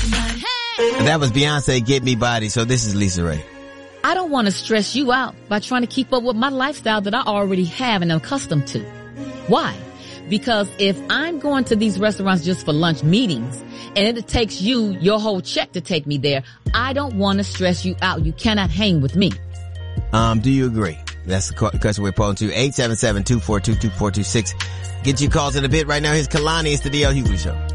That was Beyonce, Get Me Body. So this is Lisa Ray. I don't want to stress you out by trying to keep up with my lifestyle that I already have and am accustomed to. Why? Because if I'm going to these restaurants just for lunch meetings and it takes you your whole check to take me there, I don't want to stress you out. You cannot hang with me. Do you agree? That's the question we're posing to 877-242-2426. Get your calls in a bit. Right now, here's Kalani. It's the D.L. Hughley Show.